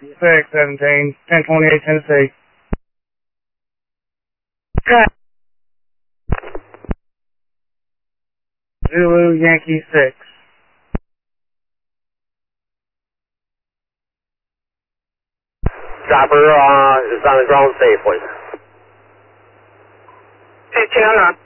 617, 1028 Tennessee. Cut. Zulu Yankee 6. Chopper is on the ground safely. Hey, Ken,